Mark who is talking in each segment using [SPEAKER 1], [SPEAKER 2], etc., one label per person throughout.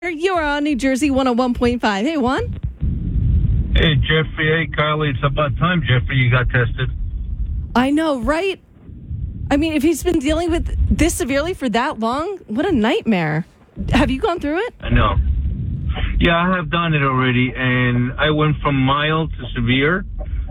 [SPEAKER 1] You are on New Jersey 101.5. Hey, Juan.
[SPEAKER 2] Hey, Jeffrey. Hey, Carly. It's about time, Jeffrey, you got tested.
[SPEAKER 1] I know, right? I mean, if he's been dealing with this severely for that long, what a nightmare. Have you gone through it?
[SPEAKER 2] I know. Yeah, I have done it already, and I went from mild to severe,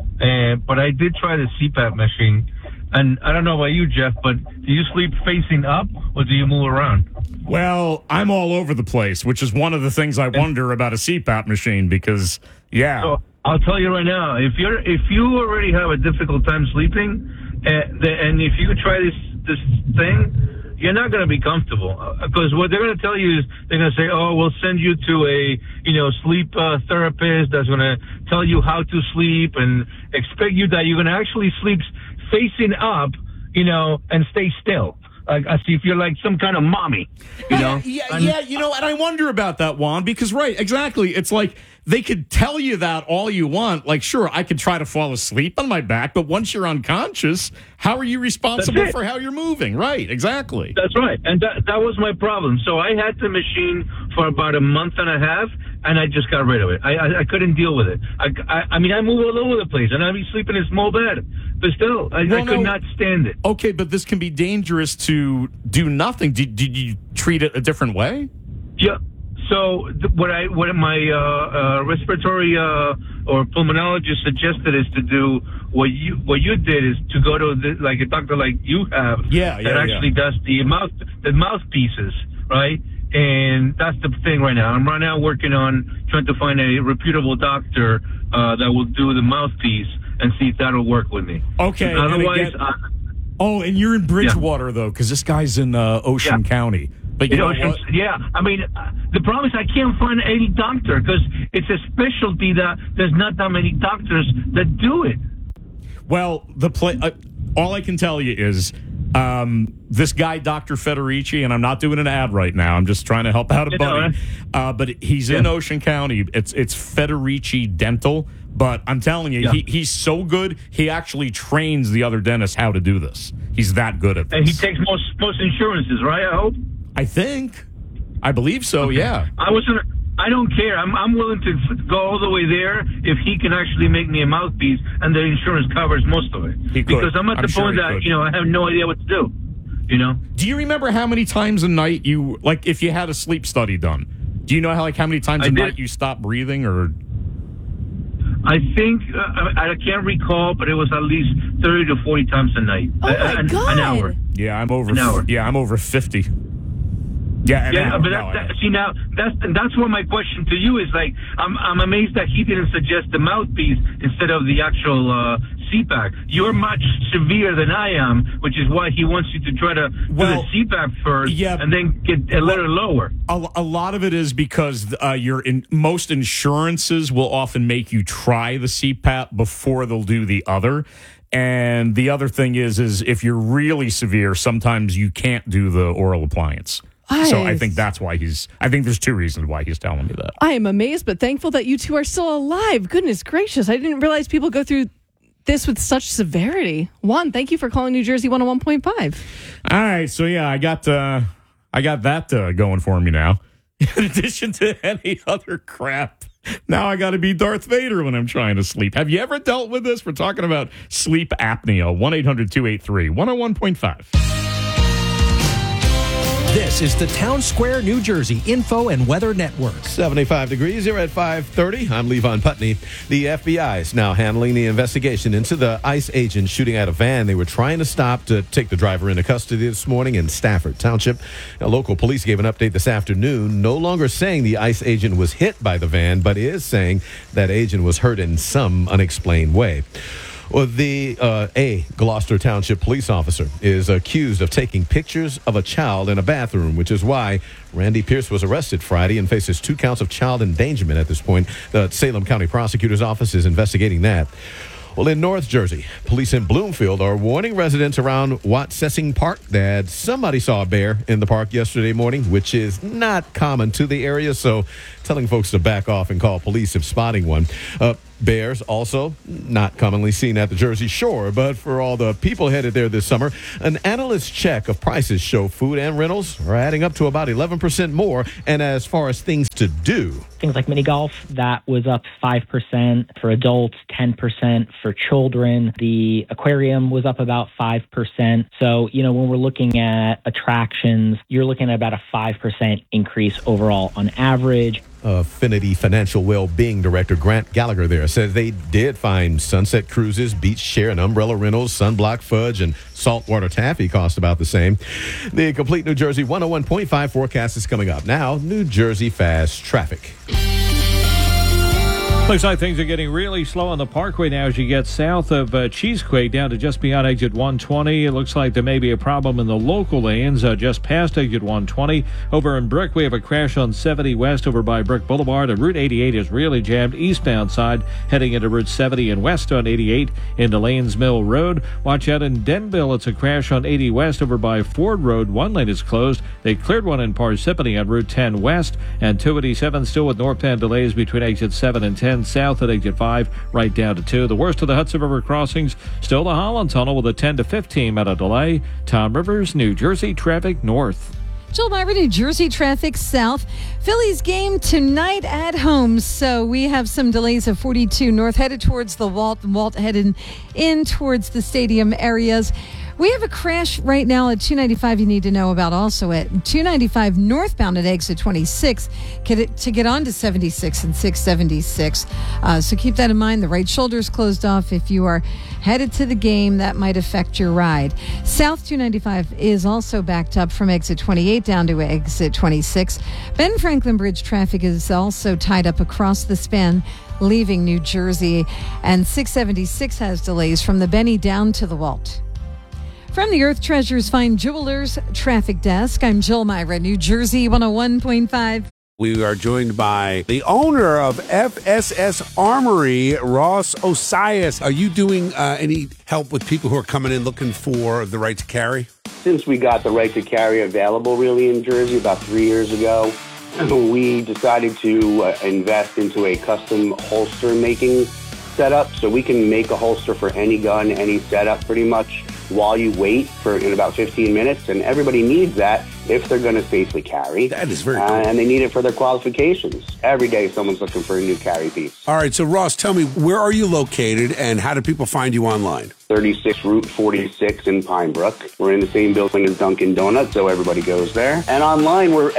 [SPEAKER 2] but I did try the CPAP machine. And I don't know about you, Jeff, but do you sleep facing up or do you move around?
[SPEAKER 3] Well, I'm all over the place, which is one of the things I wonder about a CPAP machine because, yeah.
[SPEAKER 2] So I'll tell you right now, if you already have a difficult time sleeping, and if you try this thing, you're not going to be comfortable because what they're going to tell you is they're going to say, "Oh, we'll send you to a sleep therapist that's going to tell you how to sleep and expect you that you're going to actually sleep facing up, and stay still." Like, as if you're like some kind of mommy,
[SPEAKER 3] Yeah, and I wonder about that, Juan, because, right, exactly. It's like they could tell you that all you want. Like, sure, I could try to fall asleep on my back, but once you're unconscious, how are you responsible for how you're moving? Right, exactly.
[SPEAKER 2] That's right. And that was my problem. So I had the machine for about a month and a half, and I just got rid of it. I couldn't deal with it. I mean, I move all over the place, and I'd be sleeping in a small bed. But still, I could not stand it.
[SPEAKER 3] Okay, but this can be dangerous to do nothing. Did you treat it a different way?
[SPEAKER 2] Yeah. So what my respiratory or pulmonologist suggested is to do what you did is to go to a doctor like you have that actually does the mouthpieces, right? And that's the thing right now. I'm right now working on trying to find a reputable doctor that will do the mouthpiece and see if that'll work with me.
[SPEAKER 3] Okay.
[SPEAKER 2] Otherwise,
[SPEAKER 3] and you're in Bridgewater though, because this guy's in Ocean County. But
[SPEAKER 2] yeah, I mean, the problem is I can't find any doctor because it's a specialty that there's not that many doctors that do it.
[SPEAKER 3] Well, all I can tell you is this guy, Dr. Federici, and I'm not doing an ad right now. I'm just trying to help out a buddy. But he's in Ocean County. It's Federici Dental. But I'm telling you, he's so good, he actually trains the other dentists how to do this. He's that good at this.
[SPEAKER 2] And he takes most insurances, right, I hope?
[SPEAKER 3] I believe so,
[SPEAKER 2] okay.
[SPEAKER 3] Yeah.
[SPEAKER 2] I don't care. I'm willing to go all the way there if he can actually make me a mouthpiece and the insurance covers most of it. Because I'm at the point that, I have no idea what to do,
[SPEAKER 3] Do you remember how many times a night if you had a sleep study done, do you know how many times a night you stop breathing or...
[SPEAKER 2] I think, I can't recall, but it was at least 30 to 40 times a night.
[SPEAKER 1] Oh, my God.
[SPEAKER 2] An hour.
[SPEAKER 3] Yeah, I'm over. I'm over 50.
[SPEAKER 2] Now that's what my question to you is like. I'm amazed that he didn't suggest the mouthpiece instead of the actual CPAP. You're much severe than I am, which is why he wants you to try to do the CPAP first, and then get a little lower.
[SPEAKER 3] A lot of it is because most insurances will often make you try the CPAP before they'll do the other. And the other thing is if you're really severe, sometimes you can't do the oral appliance. So I think that's why I think there's two reasons why he's telling me that.
[SPEAKER 1] I am amazed but thankful that you two are still alive. Goodness gracious. I didn't realize people go through this with such severity. Juan, thank you for calling New Jersey 101.5.
[SPEAKER 3] All right. So, yeah, I got that going for me now. In addition to any other crap. Now I got to be Darth Vader when I'm trying to sleep. Have you ever dealt with this? We're talking about sleep apnea. 1-800-283-101.5.
[SPEAKER 4] This is the Town Square, New Jersey Info and Weather Network.
[SPEAKER 5] 75 degrees here at 5:30. I'm Levon Putney. The FBI is now handling the investigation into the ICE agent shooting at a van they were trying to stop to take the driver into custody this morning in Stafford Township. Now, local police gave an update this afternoon, no longer saying the ICE agent was hit by the van, but is saying that agent was hurt in some unexplained way. Well, a Gloucester Township police officer is accused of taking pictures of a child in a bathroom, which is why Randy Pierce was arrested Friday and faces 2 counts of child endangerment at this point. The Salem County Prosecutor's Office is investigating that. Well, in North Jersey, police in Bloomfield are warning residents around Watsessing Park that somebody saw a bear in the park yesterday morning, which is not common to the area, so telling folks to back off and call police if spotting one. Bears also not commonly seen at the Jersey Shore, but for all the people headed there this summer, an analyst's check of prices show food and rentals are adding up to about 11% more. And as far as things to do,
[SPEAKER 6] things like mini golf, that was up 5% for adults, 10% for children. The aquarium was up about 5%. So, when we're looking at attractions, you're looking at about a 5% increase overall on average.
[SPEAKER 5] Affinity Financial Well-Being Director Grant Gallagher there says they did find sunset cruises, beach share, and umbrella rentals, sunblock fudge, and saltwater taffy cost about the same. The complete New Jersey 101.5 forecast is coming up. Now, New Jersey fast traffic.
[SPEAKER 7] Looks like things are getting really slow on the Parkway now as you get south of Cheesequake down to just beyond exit 120. It looks like there may be a problem in the local lanes just past exit 120. Over in Brick, we have a crash on 70 West over by Brick Boulevard. And Route 88 is really jammed eastbound side heading into Route 70 and west on 88 into Lanes Mill Road. Watch out in Denville. It's a crash on 80 West over by Ford Road. One lane is closed. They cleared one in Parsippany on Route 10 West. And 287 still with northbound delays between exit 7 and 10 south at exit 5 right down to 2. The worst of the Hudson River crossings still the Holland Tunnel with a 10 to 15 minute delay. Tom Rivers, New Jersey traffic north.
[SPEAKER 8] Jill Myra, New Jersey traffic south. Phillies game tonight at home, so we have some delays of 42 north headed towards the Walt headed in towards the stadium areas. We have a crash right now at 295 you need to know about, also at 295 northbound at exit 26 to get on to 76 and 676. So keep that in mind. The right shoulder is closed off. If you are headed to the game, that might affect your ride. South 295 is also backed up from exit 28 down to exit 26. Ben Franklin Bridge traffic is also tied up across the span leaving New Jersey. And 676 has delays from the Benny down to the Walt. From the Earth Treasures Fine Jewelers Traffic Desk, I'm Jill Myra, New Jersey 101.5.
[SPEAKER 9] We are joined by the owner of FSS Armory, Ross Osias. Are you doing any help with people who are coming in looking for the right to carry?
[SPEAKER 10] Since we got the right to carry available really in Jersey about 3 years ago, we decided to invest into a custom holster making setup. So we can make a holster for any gun, any setup pretty much, while you wait in about 15 minutes. And everybody needs that if they're going to safely carry.
[SPEAKER 9] That is very cool.
[SPEAKER 10] And they need it for their qualifications. Every day someone's looking for a new carry piece.
[SPEAKER 9] All right, so Ross, tell me, where are you located and how do people find you online?
[SPEAKER 10] 36 Route 46 in Pine Brook. We're in the same building as Dunkin' Donuts, so everybody goes there. And online, we're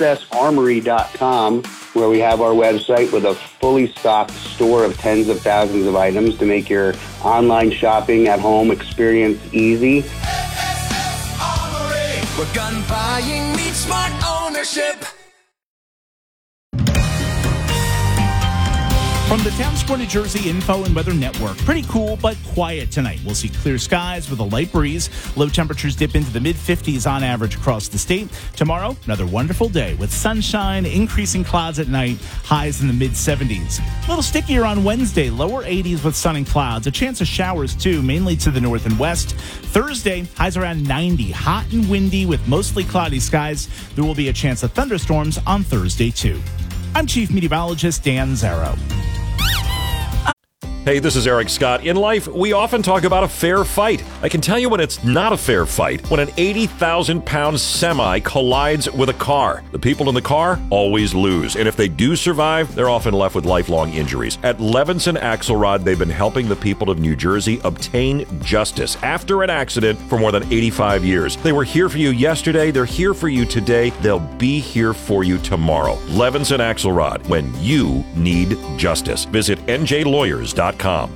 [SPEAKER 10] fssarmory.com, where we have our website with a fully stocked store of tens of thousands of items to make your online shopping at home experience easy.
[SPEAKER 11] FSS Armory, where gun buying meets smart ownership.
[SPEAKER 12] From the Town Square, New Jersey Info and Weather Network. Pretty cool, but quiet tonight. We'll see clear skies with a light breeze. Low temperatures dip into the mid-50s on average across the state. Tomorrow, another wonderful day with sunshine, increasing clouds at night, highs in the mid-70s. A little stickier on Wednesday, lower 80s with sun and clouds. A chance of showers, too, mainly to the north and west. Thursday, highs around 90, hot and windy with mostly cloudy skies. There will be a chance of thunderstorms on Thursday, too. I'm Chief Meteorologist Dan Zarrow.
[SPEAKER 13] Hey, this is Eric Scott. In life, we often talk about a fair fight. I can tell you when it's not a fair fight. When an 80,000-pound semi collides with a car. The people in the car always lose. And if they do survive, they're often left with lifelong injuries. At Levinson Axelrod, they've been helping the people of New Jersey obtain justice after an accident for more than 85 years. They were here for you yesterday. They're here for you today. They'll be here for you tomorrow. Levinson Axelrod, when you need justice. Visit njlawyers.com.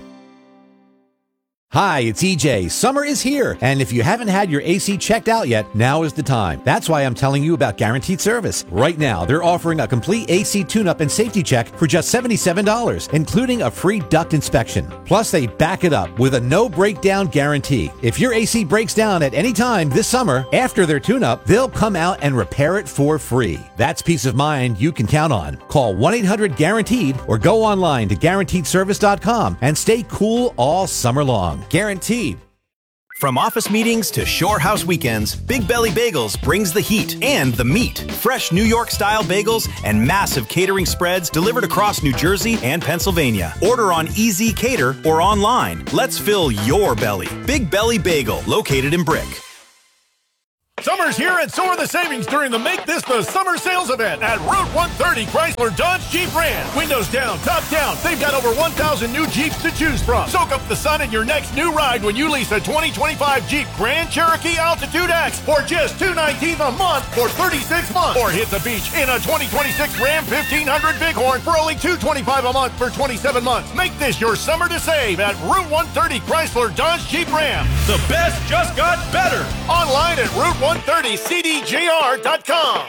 [SPEAKER 14] Hi, it's EJ. Summer is here, and if you haven't had your AC checked out yet, now is the time. That's why I'm telling you about Guaranteed Service. Right now, they're offering a complete AC tune-up and safety check for just $77, including a free duct inspection. Plus, they back it up with a no-breakdown guarantee. If your AC breaks down at any time this summer, after their tune-up, they'll come out and repair it for free. That's peace of mind you can count on. Call 1-800-GUARANTEED or go online to GuaranteedService.com and stay cool all summer long. Guaranteed.
[SPEAKER 15] From office meetings to shore house weekends, Big Belly Bagels brings the heat and the meat. Fresh New York-style bagels and massive catering spreads delivered across New Jersey and Pennsylvania. Order on Easy Cater or online. Let's fill your belly. Big Belly Bagel, located in Brick.
[SPEAKER 16] Summer's here, and so are the savings during the Make This the Summer Sales event at Route 130 Chrysler Dodge Jeep Ram. Windows down, top down. They've got over 1,000 new Jeeps to choose from. Soak up the sun in your next new ride when you lease a 2025 Jeep Grand Cherokee Altitude X for just $219 a month for 36 months. Or hit the beach in a 2026 Ram 1500 Bighorn for only $225 a month for 27 months. Make this your summer to save at Route 130 Chrysler Dodge Jeep Ram. The best just got better. Online at Route130CDJR.com.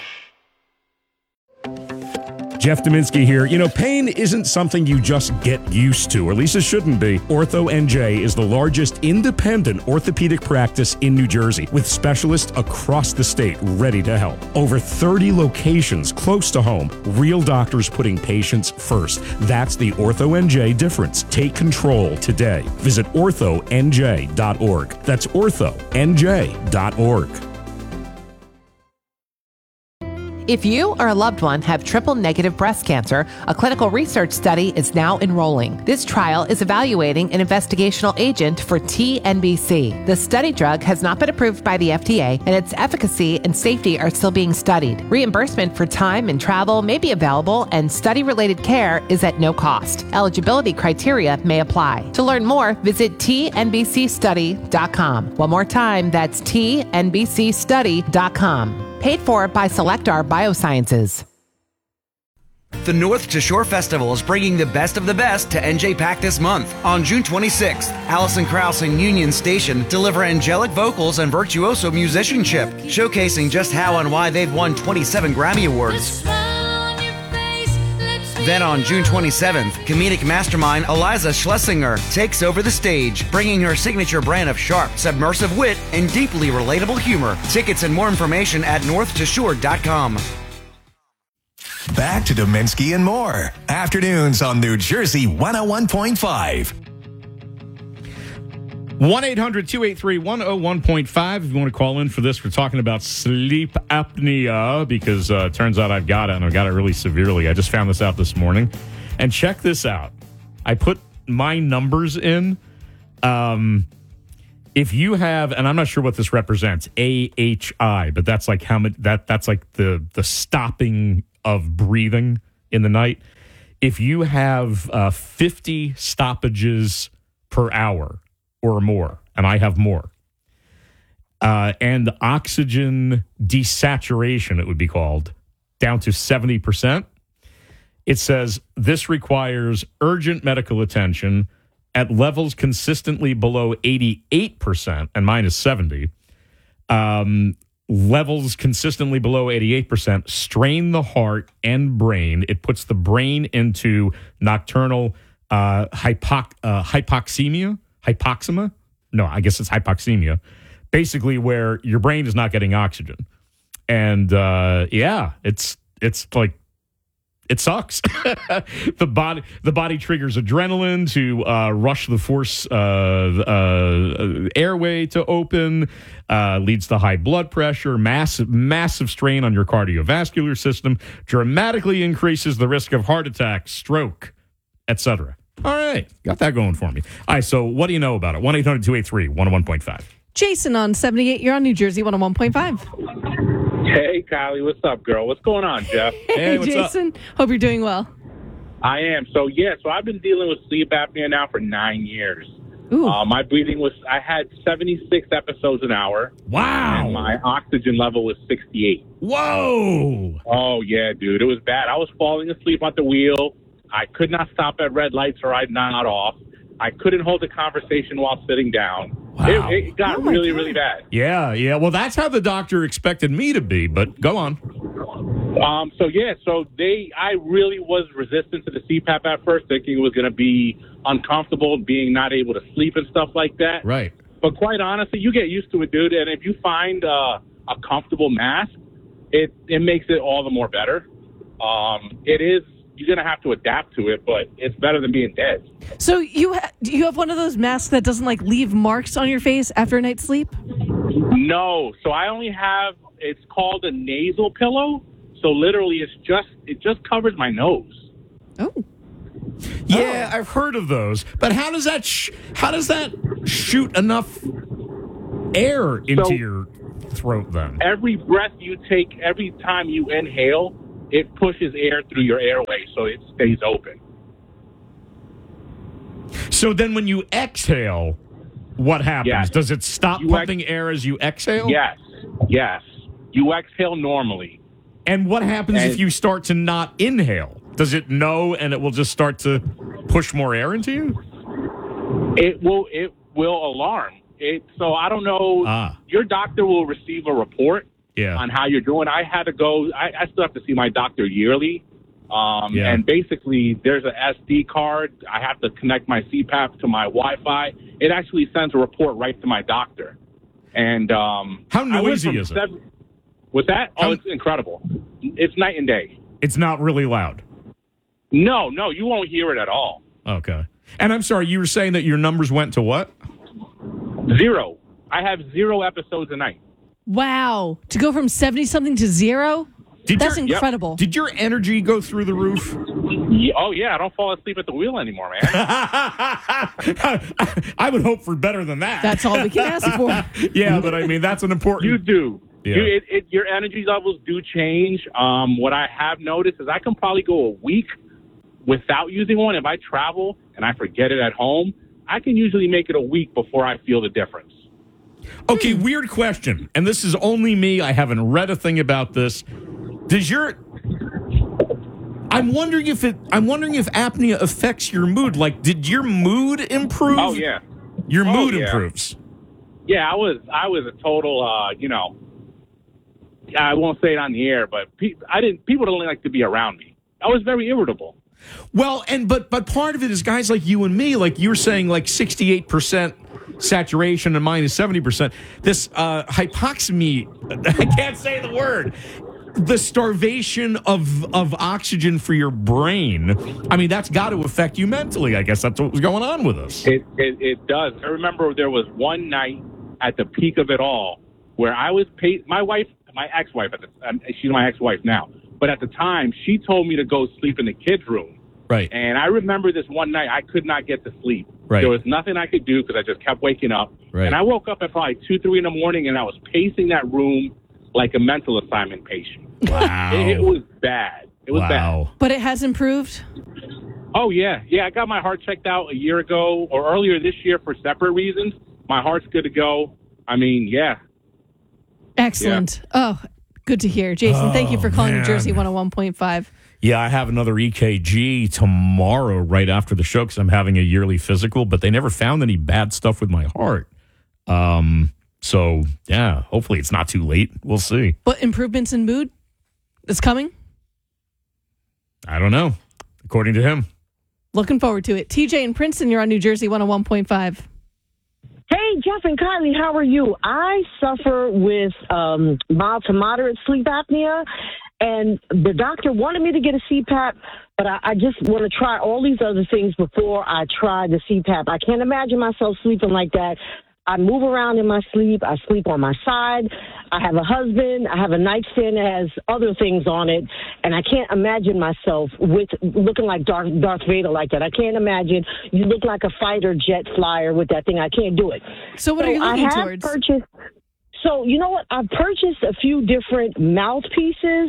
[SPEAKER 3] Jeff Dominski here. You know, pain isn't something you just get used to, or at least it shouldn't be. Ortho NJ is the largest independent orthopedic practice in New Jersey, with specialists across the state ready to help. Over 30 locations close to home, real doctors putting patients first. That's the Ortho NJ difference. Take control today. Visit orthonj.org. That's orthonj.org.
[SPEAKER 17] If you or a loved one have triple-negative breast cancer, a clinical research study is now enrolling. This trial is evaluating an investigational agent for TNBC. The study drug has not been approved by the FDA, and its efficacy and safety are still being studied. Reimbursement for time and travel may be available, and study-related care is at no cost. Eligibility criteria may apply. To learn more, visit tnbcstudy.com. One more time, that's tnbcstudy.com. Paid for by Selectar Biosciences.
[SPEAKER 18] The North to Shore Festival is bringing the best of the best to NJ Pack this month. On June 26th, Alison Krauss and Union Station deliver angelic vocals and virtuoso musicianship, showcasing just how and why they've won 27 Grammy Awards. Then on June 27th, comedic mastermind Eliza Schlesinger takes over the stage, bringing her signature brand of sharp, submersive wit and deeply relatable humor. Tickets and more information at northtoshore.com.
[SPEAKER 19] Back to Dominski and more. Afternoons on New Jersey 101.5.
[SPEAKER 3] 1-800-283-101.5 if you want to call in for this. We're talking about sleep apnea because it turns out I've got it, and I've got it really severely. I just found this out this morning. And check this out. I put my numbers in. If you have, and I'm not sure what this represents, AHI, but that's like how much that's like the stopping of breathing in the night. If you have 50 stoppages per hour or more, and I have more, and oxygen desaturation, it would be called, down to 70%, it says this requires urgent medical attention at levels consistently below 88%, and mine is 70. Levels consistently below 88% strain the heart and brain. It puts the brain into nocturnal hypoxemia. Hypoxema? No, I guess it's hypoxemia. Basically, where your brain is not getting oxygen, and it's like it sucks. The body triggers adrenaline to rush the force airway to open. Leads to high blood pressure, massive strain on your cardiovascular system, dramatically increases the risk of heart attack, stroke, etc. All right. Got that going for me. All right. So what do you know about it? 1-800-283-101.5.
[SPEAKER 1] Jason on 78. You're on New Jersey 101.5.
[SPEAKER 20] Hey, Kylie. What's up, girl? What's going on, Jeff?
[SPEAKER 1] Hey, Jason. Hope you're doing well.
[SPEAKER 20] I am. So I've been dealing with sleep apnea now for 9 years. My breathing I had 76 episodes an hour.
[SPEAKER 3] Wow.
[SPEAKER 20] And my oxygen level was 68.
[SPEAKER 3] Whoa.
[SPEAKER 20] Oh, yeah, dude. It was bad. I was falling asleep at the wheel. I could not stop at red lights or I'd nod off. I couldn't hold a conversation while sitting down.
[SPEAKER 3] Wow.
[SPEAKER 20] It got really, really bad.
[SPEAKER 3] Yeah. Well, that's how the doctor expected me to be, but go on.
[SPEAKER 20] I really was resistant to the CPAP at first, thinking it was going to be uncomfortable, being not able to sleep and stuff like that.
[SPEAKER 3] Right.
[SPEAKER 20] But quite honestly, you get used to it, dude. And if you find a comfortable mask, it makes it all the more better. It is you're going to have to adapt to it, but it's better than being dead.
[SPEAKER 1] So you have one of those masks that doesn't like leave marks on your face after a night's sleep?
[SPEAKER 20] No. So I only have, it's called a nasal pillow. So literally it just covers my nose.
[SPEAKER 1] Oh.
[SPEAKER 3] Yeah, I've heard of those. But how does that shoot enough air into your throat then?
[SPEAKER 20] Every breath you take, every time you inhale, it pushes air through your airway so it stays open.
[SPEAKER 3] So then when you exhale, what happens?
[SPEAKER 20] Yes.
[SPEAKER 3] Does it stop pumping air as you exhale?
[SPEAKER 20] Yes. You exhale normally.
[SPEAKER 3] And what happens if you start to not inhale? Does it know and it will just start to push more air into you?
[SPEAKER 20] It will alarm. So I don't know. Your doctor will receive a report on how you're doing. I had to go. I still have to see my doctor yearly. And basically, there's an SD card. I have to connect my CPAP to my Wi-Fi. It actually sends a report right to my doctor. And
[SPEAKER 3] how noisy is it?
[SPEAKER 20] With that? It's incredible. It's night and day.
[SPEAKER 3] It's not really loud.
[SPEAKER 20] No, you won't hear it at all.
[SPEAKER 3] Okay. And I'm sorry, you were saying that your numbers went to what?
[SPEAKER 20] 0. I have 0 episodes a night.
[SPEAKER 1] Wow. To go from 70-something to 0? That's incredible.
[SPEAKER 3] Did your energy go through the roof?
[SPEAKER 20] Oh, yeah. I don't fall asleep at the wheel anymore, man.
[SPEAKER 3] I would hope for better than that.
[SPEAKER 1] That's all we can ask for.
[SPEAKER 3] Yeah, but I mean, that's an important...
[SPEAKER 20] You do.
[SPEAKER 3] Yeah.
[SPEAKER 20] Your energy levels do change. What I have noticed is I can probably go a week without using one. If I travel and I forget it at home, I can usually make it a week before I feel the difference.
[SPEAKER 3] Okay, weird question. And this is only me. I haven't read a thing about this. I'm wondering if apnea affects your mood. Like, did your mood improve?
[SPEAKER 20] Oh, yeah.
[SPEAKER 3] Your mood improves.
[SPEAKER 20] Yeah, I was a total, I won't say it on the air, but people don't like to be around me. I was very irritable.
[SPEAKER 3] Well, but part of it is guys like you and me, like you were saying, like 68% saturation and mine is 70%. This hypoxemia, I can't say the word. The starvation of oxygen for your brain. I mean, that's got to affect you mentally. I guess that's what was going on with us.
[SPEAKER 20] It does. I remember there was one night at the peak of it all where I was my ex-wife, she's my ex-wife now, but at the time she told me to go sleep in the kids' room.
[SPEAKER 3] Right.
[SPEAKER 20] And I remember this one night I could not get to sleep.
[SPEAKER 3] Right.
[SPEAKER 20] There was nothing I could do because I just kept waking up.
[SPEAKER 3] Right.
[SPEAKER 20] And I woke up at probably 2, 3 in the morning and I was pacing that room like a mental assignment patient.
[SPEAKER 3] Wow.
[SPEAKER 20] It was bad. It was bad.
[SPEAKER 1] But it has improved?
[SPEAKER 20] Oh, yeah. Yeah, I got my heart checked out a year ago or earlier this year for separate reasons. My heart's good to go. I mean, yeah.
[SPEAKER 1] Excellent. Yeah. Oh, good to hear. Jason, thank you for calling New Jersey 101.5.
[SPEAKER 3] Yeah, I have another EKG tomorrow right after the show because I'm having a yearly physical, but they never found any bad stuff with my heart. So, yeah, hopefully it's not too late. We'll see.
[SPEAKER 1] But improvements in mood is coming?
[SPEAKER 3] I don't know, according to him.
[SPEAKER 1] Looking forward to it. TJ in Princeton, you're on New Jersey 101.5.
[SPEAKER 21] Hey, Jeff and Kylie, how are you? I suffer with mild to moderate sleep apnea, and the doctor wanted me to get a CPAP, but I just want to try all these other things before I try the CPAP. I can't imagine myself sleeping like that. I move around in my sleep. I sleep on my side. I have a husband. I have a nightstand that has other things on it, and I can't imagine myself with looking like Darth Vader like that. I can't imagine. You look like a fighter jet flyer with that thing. I can't do it.
[SPEAKER 1] So what are you looking towards?
[SPEAKER 21] So you know what? I've purchased a few different mouthpieces,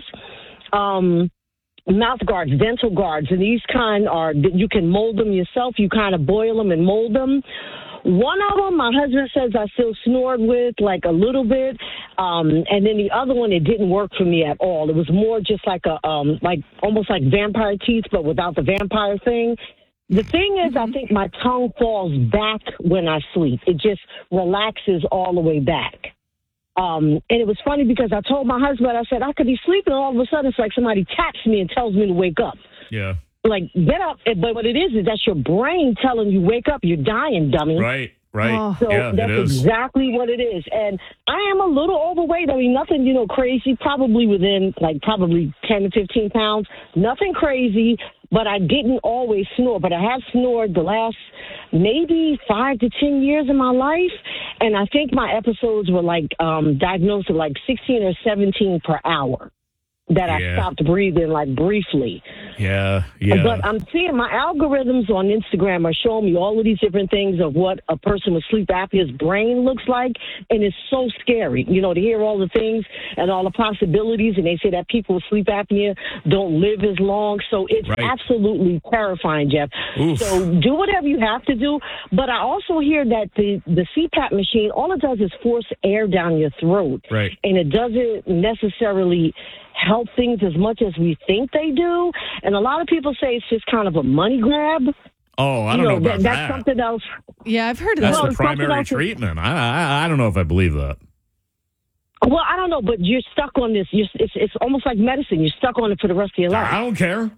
[SPEAKER 21] mouth guards, dental guards, and these kind are, you can mold them yourself. You kind of boil them and mold them. One of them, my husband says I still snored with, like a little bit. And then the other one, it didn't work for me at all. It was more just like almost like vampire teeth, but without the vampire thing. The thing is, I think my tongue falls back when I sleep. It just relaxes all the way back. And it was funny because I told my husband, I said, I could be sleeping, and all of a sudden it's like somebody taps me and tells me to wake up.
[SPEAKER 3] Yeah.
[SPEAKER 21] Like, get up. But what it is that's your brain telling you, wake up, you're dying, dummy.
[SPEAKER 3] Right.
[SPEAKER 21] So
[SPEAKER 3] yeah,
[SPEAKER 21] that's exactly what it is. And I am a little overweight. I mean, nothing, crazy, probably within, probably 10 to 15 pounds. Nothing crazy, but I didn't always snore. But I have snored the last maybe 5 to 10 years of my life, and I think my episodes were like diagnosed at like 16 or 17 per hour. That I stopped breathing, like, briefly.
[SPEAKER 3] Yeah.
[SPEAKER 21] But I'm seeing my algorithms on Instagram are showing me all of these different things of what a person with sleep apnea's brain looks like, and it's so scary, to hear all the things and all the possibilities, and they say that people with sleep apnea don't live as long, so it's absolutely terrifying, Jeff. Oof. So do whatever you have to do, but I also hear that the CPAP machine, all it does is force air down your throat, and it doesn't necessarily help things as much as we think they do. And a lot of people say it's just kind of a money grab.
[SPEAKER 3] Oh, I don't know about
[SPEAKER 21] that's something else.
[SPEAKER 1] Yeah, I've heard of that.
[SPEAKER 3] That's the primary treatment. I don't know if I believe that.
[SPEAKER 21] Well, I don't know, but you're stuck on this. It's almost like medicine. You're stuck on it for the rest of your life.
[SPEAKER 3] I don't care.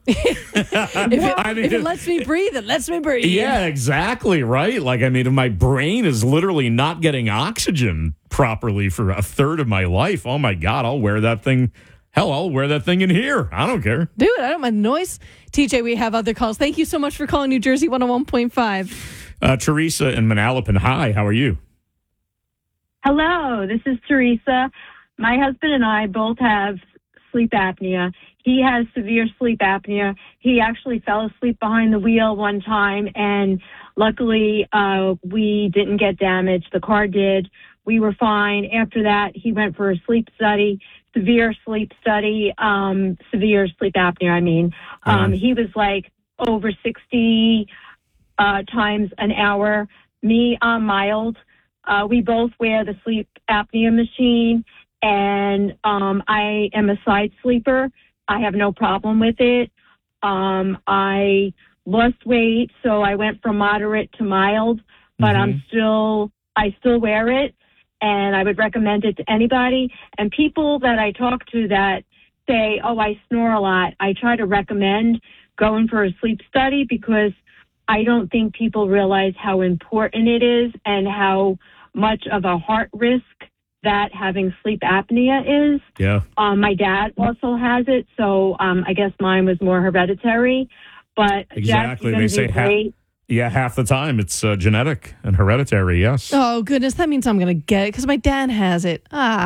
[SPEAKER 1] If it lets me breathe, it lets me breathe.
[SPEAKER 3] Yeah, exactly, right? Like, I mean, if my brain is literally not getting oxygen properly for a third of my life, oh, my God, I'll wear that thing. Hell, I'll wear that thing in here. I don't care.
[SPEAKER 1] Do it. I don't mind noise. TJ, we have other calls. Thank you so much for calling New Jersey 101.5.
[SPEAKER 3] Teresa in Manalapan. Hi, how are you?
[SPEAKER 2] Hello, this is Teresa. My husband and I both have sleep apnea. He has severe sleep apnea. He actually fell asleep behind the wheel one time, and luckily we didn't get damaged. The car did. We were fine. After that, he went for a sleep study. Severe sleep apnea, I mean. He was like over 60 times an hour. Me, I'm mild. We both wear the sleep apnea machine, and I am a side sleeper. I have no problem with it. I lost weight, so I went from moderate to mild, but I still wear it. And I would recommend it to anybody. And people that I talk to that say, oh, I snore a lot, I try to recommend going for a sleep study, because I don't think people realize how important it is and how much of a heart risk that having sleep apnea is.
[SPEAKER 3] Yeah.
[SPEAKER 2] My dad also has it, so I guess mine was more hereditary. But
[SPEAKER 3] exactly,
[SPEAKER 2] Jeff,
[SPEAKER 3] they say half the time it's genetic and hereditary, yes.
[SPEAKER 1] Oh, goodness. That means I'm going to get it because my dad has it.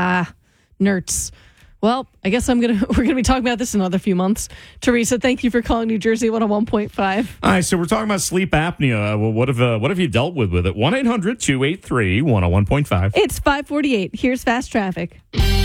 [SPEAKER 1] Nerds. Well, I guess we're going to be talking about this in another few months. Teresa, thank you for calling New Jersey 101.5.
[SPEAKER 3] All right, so we're talking about sleep apnea. Well, what have you dealt with it? 1-800-283-101.5.
[SPEAKER 1] It's 5:48. Here's fast traffic.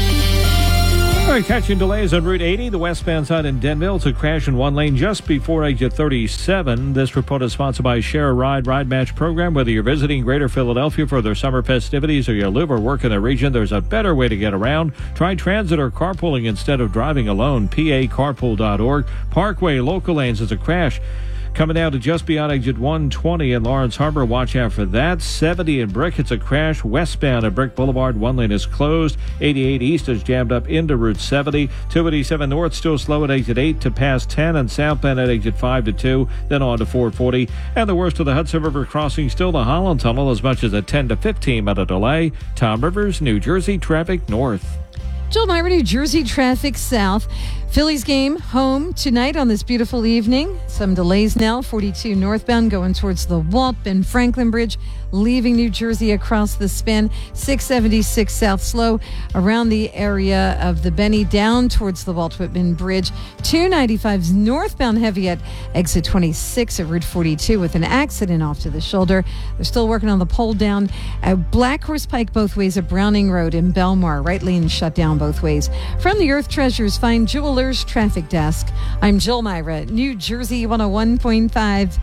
[SPEAKER 7] All right, catching delays on Route 80, the westbound side in Denville. To crash in one lane just before exit 37. This report is sponsored by Share a Ride Match program. Whether you're visiting Greater Philadelphia for their summer festivities or you live or work in the region, there's a better way to get around. Try transit or carpooling instead of driving alone. PACarpool.org. Parkway local lanes is a crash coming down to just beyond exit 120 in Lawrence Harbor. Watch out for that. 70 in Brick, it's a crash westbound at Brick Boulevard. One lane is closed. 88 east is jammed up into Route 70. 287 north still slow at exit 8 to past 10, and southbound at exit 5 to 2, then on to 440. And the worst of the Hudson River crossing, still the Holland Tunnel, as much as a 10 to 15 minute delay. Tom Rivers, New Jersey traffic north.
[SPEAKER 8] Joel Myra, New Jersey traffic south. Phillies game home tonight on this beautiful evening. Some delays now. 42 northbound going towards the Walt Ben Franklin Bridge, leaving New Jersey across the span. 676 south slow around the area of the Benny down towards the Walt Whitman Bridge. 295's northbound heavy at exit 26 at Route 42 with an accident off to the shoulder. They're still working on the pole down at Black Horse Pike both ways at Browning Road in Belmar. Right lane shut down both ways. From the Earth Treasures Fine Jewelers Traffic Desk, I'm Jill Myra, New Jersey 101.5.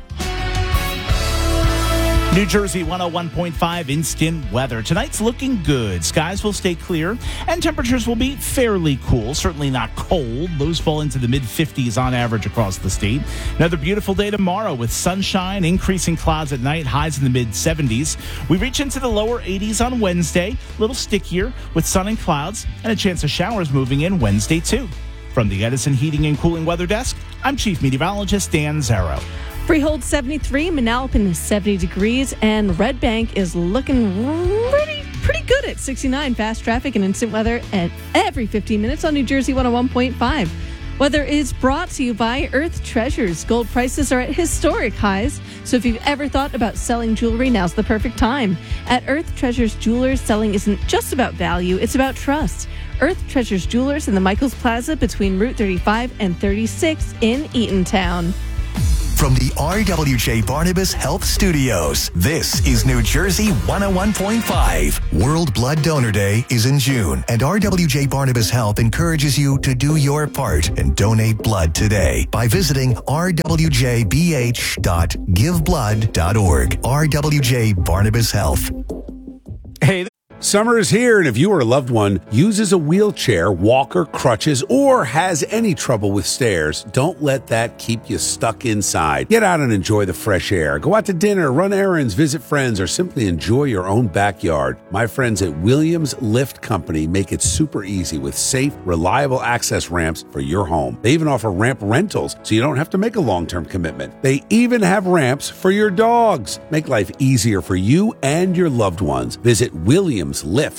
[SPEAKER 12] New Jersey 101.5 instant weather. Tonight's looking good. Skies will stay clear and temperatures will be fairly cool. Certainly not cold. Lows fall into the mid-50s on average across the state. Another beautiful day tomorrow with sunshine, increasing clouds at night, highs in the mid-70s. We reach into the lower 80s on Wednesday. A little stickier with sun and clouds and a chance of showers moving in Wednesday too. From the Edison Heating and Cooling Weather Desk, I'm Chief Meteorologist Dan Zarrow.
[SPEAKER 1] Freehold 73, Manalapan is 70 degrees, and Red Bank is looking pretty good at 69. Fast traffic and instant weather at every 15 minutes on New Jersey 101.5. Weather is brought to you by Earth Treasures. Gold prices are at historic highs, so if you've ever thought about selling jewelry, now's the perfect time. At Earth Treasures Jewelers, selling isn't just about value, it's about trust. Earth Treasures Jewelers in the Michaels Plaza between Route 35 and 36 in Eatontown.
[SPEAKER 19] From the RWJ Barnabas Health Studios, this is New Jersey 101.5. World Blood Donor Day is in June, and RWJ Barnabas Health encourages you to do your part and donate blood today by visiting rwjbh.giveblood.org. RWJ Barnabas Health.
[SPEAKER 9] Hey, summer is here, and if you or a loved one uses a wheelchair, walker, crutches, or has any trouble with stairs, don't let that keep you stuck inside. Get out and enjoy the fresh air. Go out to dinner, run errands, visit friends, or simply enjoy your own backyard. My friends at Williams Lift Company make it super easy with safe, reliable access ramps for your home. They even offer ramp rentals, so you don't have to make a long-term commitment. They even have ramps for your dogs. Make life easier for you and your loved ones. Visit WilliamsLifts.com.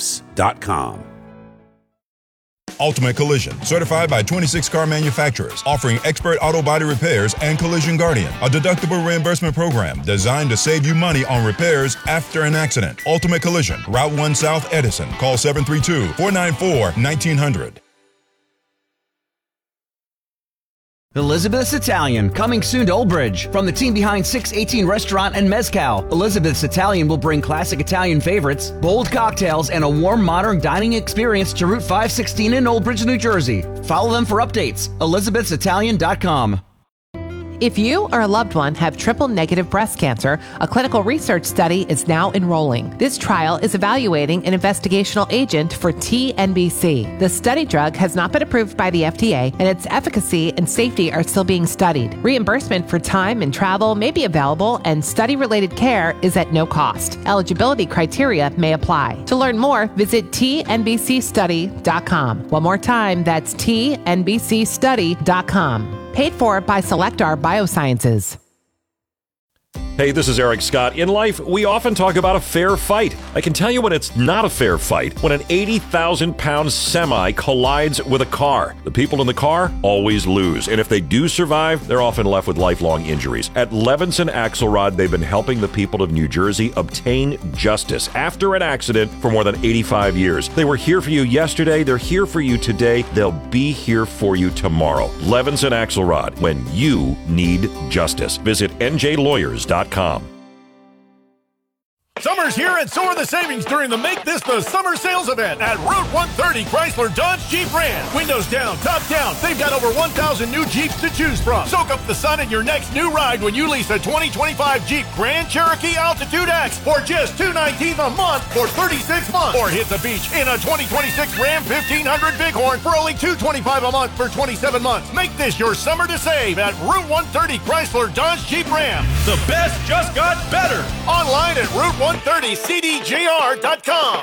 [SPEAKER 4] Ultimate Collision, certified by 26 car manufacturers, offering expert auto body repairs and Collision Guardian, a deductible reimbursement program designed to save you money on repairs after an accident. Ultimate Collision, Route 1 South Edison. Call 732-494-1900.
[SPEAKER 18] Elizabeth's Italian, coming soon to Old Bridge. From the team behind 618 Restaurant and Mezcal, Elizabeth's Italian will bring classic Italian favorites, bold cocktails, and a warm, modern dining experience to Route 516 in Old Bridge, New Jersey. Follow them for updates. Elizabeth'sItalian.com.
[SPEAKER 17] If you or a loved one have triple-negative breast cancer, a clinical research study is now enrolling. This trial is evaluating an investigational agent for TNBC. The study drug has not been approved by the FDA, and its efficacy and safety are still being studied. Reimbursement for time and travel may be available, and study-related care is at no cost. Eligibility criteria may apply. To learn more, visit tnbcstudy.com. One more time, that's tnbcstudy.com. Paid for by Selectar Biosciences.
[SPEAKER 13] Hey, this is Eric Scott. In life, we often talk about a fair fight. I can tell you when it's not a fair fight, when an 80,000-pound semi collides with a car. The people in the car always lose, and if they do survive, they're often left with lifelong injuries. At Levinson Axelrod, they've been helping the people of New Jersey obtain justice after an accident for more than 85 years. They were here for you yesterday, they're here for you today, they'll be here for you tomorrow. Levinson Axelrod, when you need justice. Visit njlawyers.com.
[SPEAKER 16] Summer's here and so are the savings during the Make This the Summer Sales event at Route 130 Chrysler Dodge Jeep Ram. Windows down, top down. They've got over 1,000 new Jeeps to choose from. Soak up the sun in your next new ride when you lease a 2025 Jeep Grand Cherokee Altitude X for just $219 a month for 36 months. Or hit the beach in a 2026 Ram 1500 Bighorn for only $225 a month for 27 months. Make this your summer to save at Route 130 Chrysler Dodge Jeep Ram. The best just got better. Online at Route130CDJR.com.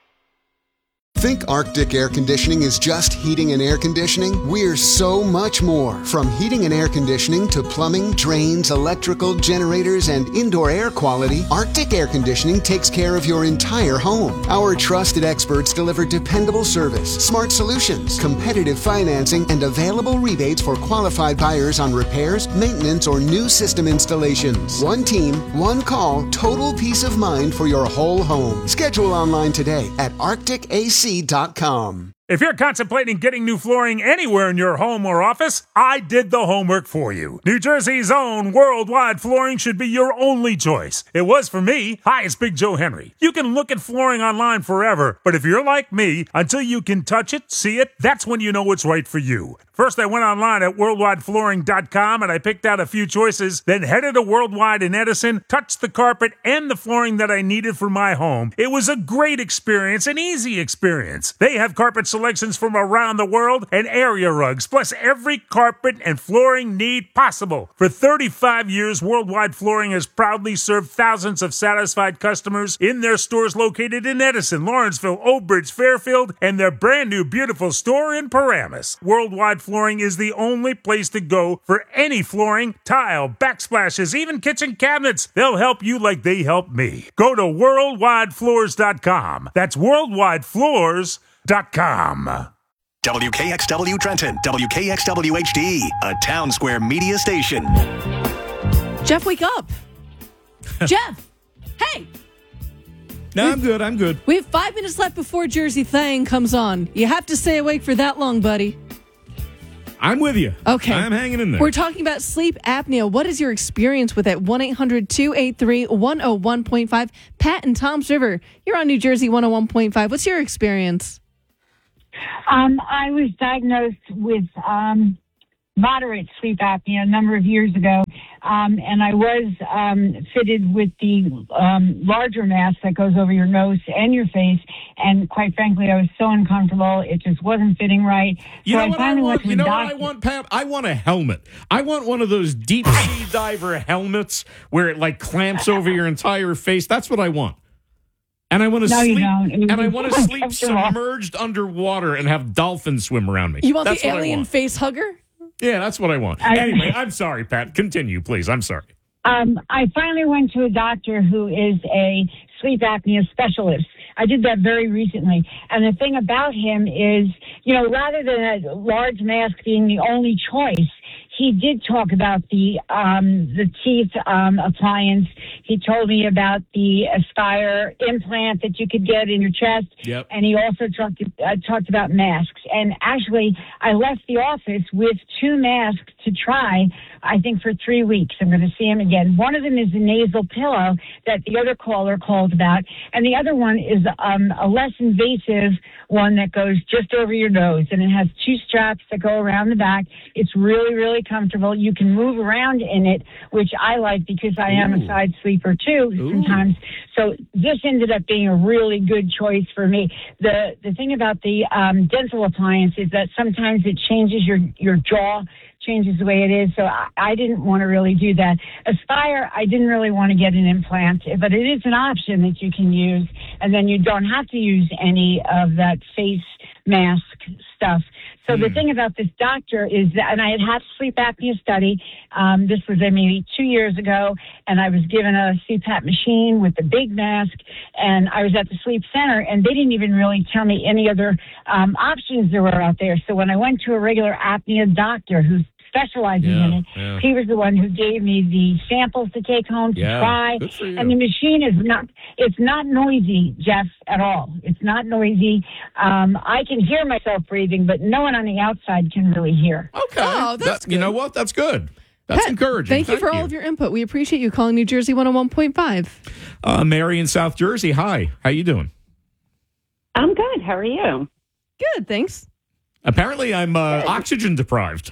[SPEAKER 22] Think Arctic Air Conditioning is just heating and air conditioning? We're so much more. From heating and air conditioning to plumbing, drains, electrical, generators, and indoor air quality, Arctic Air Conditioning takes care of your entire home. Our trusted experts deliver dependable service, smart solutions, competitive financing, and available rebates for qualified buyers on repairs, maintenance, or new system installations. One team, one call, total peace of mind for your whole home. Schedule online today at arcticac.com.
[SPEAKER 23] If you're contemplating getting new flooring anywhere in your home or office, I did the homework for you. New Jersey's own Worldwide Flooring should be your only choice. It was for me. Hi, it's Big Joe Henry. You can look at flooring online forever, but if you're like me, until you can touch it, see it, that's when you know it's right for you. First, I went online at worldwideflooring.com and I picked out a few choices, then headed to Worldwide in Edison, touched the carpet and the flooring that I needed for my home. It was a great experience, an easy experience. They have carpet selections from around the world and area rugs, plus every carpet and flooring need possible. For 35 years, Worldwide Flooring has proudly served thousands of satisfied customers in their stores located in Edison, Lawrenceville, Old Bridge, Fairfield, and their brand new beautiful store in Paramus. Worldwide Flooring is the only place to go for any flooring, tile, backsplashes, even kitchen cabinets. They'll help you like they help me. Go to worldwidefloors.com. That's worldwidefloors.com.
[SPEAKER 19] WKXW Trenton, WKXW HD, a Town Square media station.
[SPEAKER 1] Jeff, wake up. Jeff, hey.
[SPEAKER 3] No, I'm good.
[SPEAKER 1] We have 5 minutes left before Jersey Thang comes on. You have to stay awake for that long, buddy.
[SPEAKER 3] I'm with you.
[SPEAKER 1] Okay.
[SPEAKER 3] I'm hanging in there.
[SPEAKER 1] We're talking about sleep apnea. What is your experience with it? 1-800-283-101.5. Pat in Toms River, you're on New Jersey 101.5. What's your experience?
[SPEAKER 5] I was diagnosed with moderate sleep apnea a number of years ago, and I was fitted with the larger mask that goes over your nose and your face, and quite frankly, I was so uncomfortable, it just wasn't fitting right.
[SPEAKER 3] You know what I want, Pat? I want a helmet. I want one of those deep sea diver helmets where it like clamps over your entire face. That's what I want. And I want to sleep. And I want to sleep submerged underwater and have dolphins swim around me.
[SPEAKER 1] You want the alien face hugger?
[SPEAKER 3] Yeah, that's what I want. Anyway, I'm sorry, Pat. Continue, please. I'm sorry.
[SPEAKER 5] I finally went to a doctor who is a sleep apnea specialist. I did that very recently. And the thing about him is, rather than a large mask being the only choice, he did talk about the teeth appliance. He told me about the Aspire implant that you could get in your chest.
[SPEAKER 3] Yep.
[SPEAKER 5] And he also talked about masks. And actually, I left the office with 2 masks to try, I think, for 3 weeks. I'm going to see him again. One of them is a nasal pillow that the other caller called about. And the other one is a less invasive one that goes just over your nose. And it has 2 straps that go around the back. It's really, really comfortable. You can move around in it, which I like because I am a side sleeper too sometimes. So this ended up being a really good choice for me. The thing about the dental appliance is that sometimes it changes your jaw, changes the way it is. So I didn't want to really do that. Aspire, I didn't really want to get an implant, but it is an option that you can use. And then you don't have to use any of that face mask stuff. So the thing about this doctor is that, and I had a sleep apnea study. This was maybe 2 years ago, and I was given a CPAP machine with the big mask, and I was at the sleep center, and they didn't even really tell me any other options there were out there. So when I went to a regular apnea doctor who specializes in it, he was the one who gave me the samples to take home to try. And the machine it's not noisy, Jeff, at all. It's not noisy. I can hear myself breathing, but no one on the outside can really hear.
[SPEAKER 3] Okay.
[SPEAKER 1] Oh, that's good.
[SPEAKER 3] You know what? That's good. That's
[SPEAKER 1] Pat,
[SPEAKER 3] encouraging.
[SPEAKER 1] Thank you for all of your input. We appreciate you calling New Jersey 101.5.
[SPEAKER 3] Mary in South Jersey, hi. How you doing?
[SPEAKER 6] I'm good. How are you?
[SPEAKER 1] Good, thanks.
[SPEAKER 3] Apparently, I'm oxygen deprived.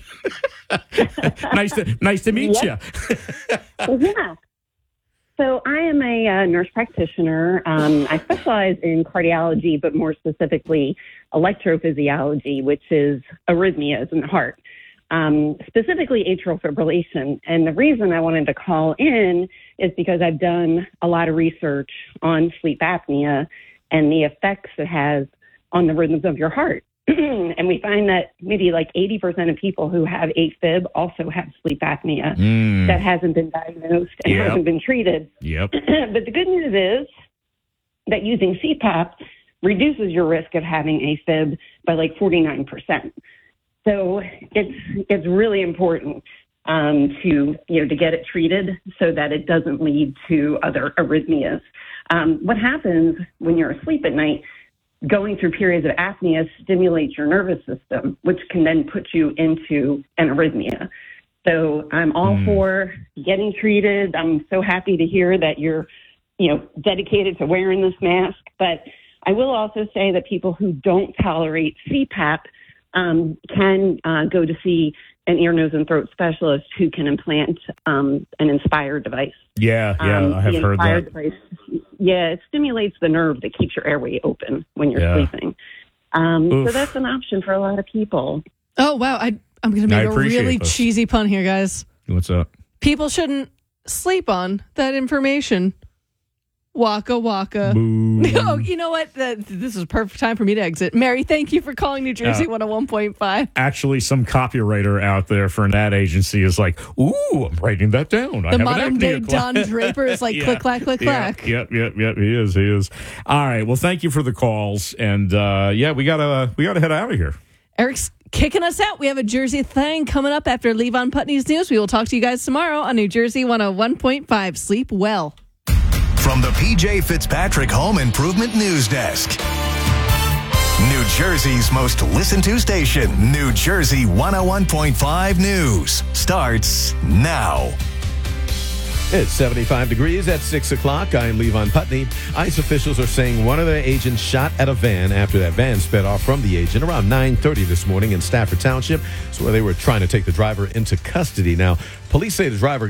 [SPEAKER 3] Nice to meet you.
[SPEAKER 6] Yeah. So I am a nurse practitioner. I specialize in cardiology, but more specifically electrophysiology, which is arrhythmias in the heart, specifically atrial fibrillation. And the reason I wanted to call in is because I've done a lot of research on sleep apnea and the effects it has on the rhythms of your heart. And we find that maybe like 80% of people who have AFib also have sleep apnea that hasn't been diagnosed and hasn't been treated.
[SPEAKER 3] Yep.
[SPEAKER 6] But the good news is that using CPAP reduces your risk of having AFib by like 49%. So it's really important to get it treated so that it doesn't lead to other arrhythmias. What happens when you're asleep at night? Going through periods of apnea stimulates your nervous system, which can then put you into an arrhythmia. So I'm all for getting treated. I'm so happy to hear that you're, dedicated to wearing this mask. But I will also say that people who don't tolerate CPAP can go to see an ear, nose, and throat specialist who can implant an Inspire device.
[SPEAKER 3] Yeah, I have heard that.
[SPEAKER 6] Device, it stimulates the nerve that keeps your airway open when you're sleeping. So that's an option for a lot of people.
[SPEAKER 1] Oh, wow. I'm going to make a really cheesy pun here, guys.
[SPEAKER 3] What's up?
[SPEAKER 1] People shouldn't sleep on that information. Waka waka. Oh, you know what? This is a perfect time for me to exit. Mary, thank you for calling New Jersey 101.5.
[SPEAKER 3] Actually, some copywriter out there for an ad agency is like, ooh, I'm writing that down.
[SPEAKER 1] The modern day Don Draper is like, click, clack, click, clack.
[SPEAKER 3] Yep. He is. All right. Well, thank you for the calls. And we gotta head out of here.
[SPEAKER 1] Eric's kicking us out. We have a Jersey thing coming up after Levon Putney's news. We will talk to you guys tomorrow on New Jersey 101.5. Sleep well.
[SPEAKER 19] From the PJ Fitzpatrick Home Improvement News Desk. New Jersey's most listened to station, New Jersey 101.5 News, starts now.
[SPEAKER 10] It's 75 degrees at 6 o'clock. I am Levon Putney. ICE officials are saying one of their agents shot at a van after that van sped off from the agent around 9:30 this morning in Stafford Township. It's where they were trying to take the driver into custody. Now, police say the driver